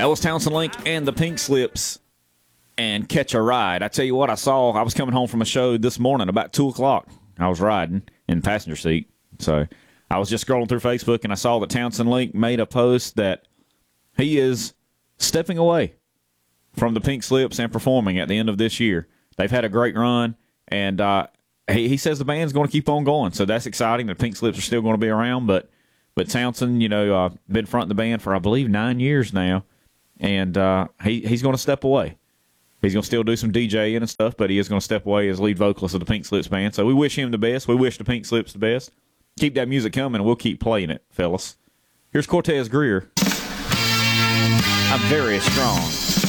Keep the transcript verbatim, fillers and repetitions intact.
That was Townsend Link and the Pink Slips and Catch a Ride. I tell you what, I saw, I was coming home from a show this morning about two o'clock. I was riding in the passenger seat. So I was just scrolling through Facebook, and I saw that Townsend Link made a post that he is stepping away from the Pink Slips and performing at the end of this year. They've had a great run, and uh, he, he says the band's going to keep on going. So that's exciting. The Pink Slips are still going to be around, but but Townsend, you know, uh, been fronting the band for, I believe, nine years now. And uh, he, he's going to step away. He's going to still do some DJing and stuff, but he is going to step away as lead vocalist of the Pink Slips band. So we wish him the best. We wish the Pink Slips the best. Keep that music coming, and we'll keep playing it, fellas. Here's Cortez Greer. I'm very strong.